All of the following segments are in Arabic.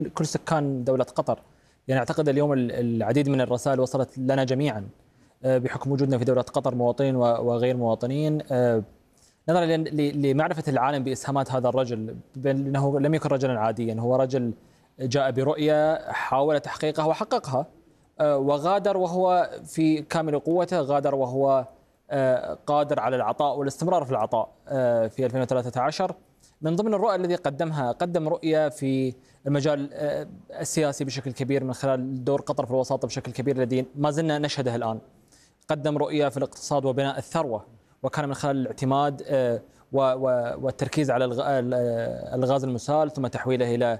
كل سكان دولة قطر. يعني أعتقد اليوم العديد من الرسائل وصلت لنا جميعا بحكم وجودنا في دولة قطر، مواطنين وغير مواطنين، نظرا لمعرفة العالم بإسهامات هذا الرجل، بأنه لم يكن رجلا عاديا، هو رجل جاء برؤية حاول تحقيقها وحققها، وغادر وهو في كامل قوته، غادر وهو قادر على العطاء والاستمرار في العطاء. في 2013 من ضمن الرؤى الذي قدمها، قدم رؤية في المجال السياسي بشكل كبير من خلال دور قطر في الوساطة بشكل كبير الذي ما زلنا نشهده الآن. قدم رؤية في الاقتصاد وبناء الثروة، وكان من خلال الاعتماد والتركيز على الغاز المسال، ثم تحويله إلى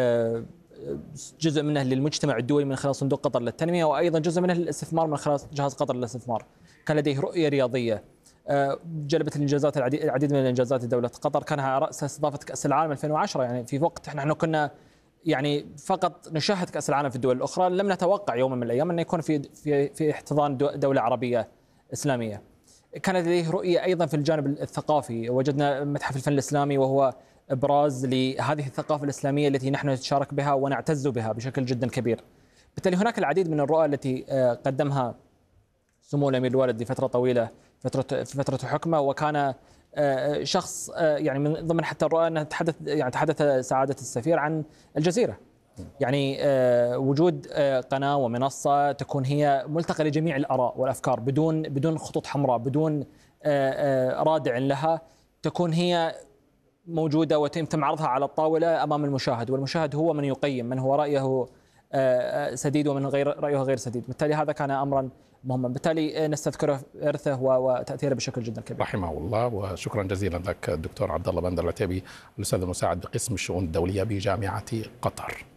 جزء منه للمجتمع الدولي من خلال صندوق قطر للتنمية، وأيضا جزء منه للاستثمار من خلال جهاز قطر للاستثمار. كان لديه رؤية رياضية جلبت الانجازات العديد من الانجازات لدوله قطر، كان على راس استضافه كاس العالم 2010. يعني في وقت نحن كنا يعني فقط نشاهد كاس العالم في الدول الاخرى، لم نتوقع يوما من الايام ان يكون في احتضان دوله عربيه اسلاميه. كان لديه رؤيه ايضا في الجانب الثقافي، وجدنا متحف الفن الاسلامي وهو ابراز لهذه الثقافه الاسلاميه التي نحن نتشارك بها ونعتز بها بشكل جدا كبير. بالتالي هناك العديد من الرؤى التي قدمها سمو الامير الوالد لفتره طويله في فتره حكمه، وكان شخص يعني من ضمن حتى الرؤى انه تحدث سعاده السفير عن الجزيره. يعني وجود قناه ومنصه تكون هي ملتقى لجميع الاراء والافكار بدون خطوط حمراء، بدون رادع لها، تكون هي موجوده ويتم عرضها على الطاوله امام المشاهد، والمشاهد هو من يقيم من هو رايه سديد ومن غير رايه غير سديد. بالتالي هذا كان امرا مهما، بالتالي نستذكره ارثه وتاثيره بشكل جدا كبير. رحمه الله. وشكرا جزيلا لك الدكتور عبد الله بندر العتيبي، الاستاذ المساعد بقسم الشؤون الدوليه بجامعه قطر.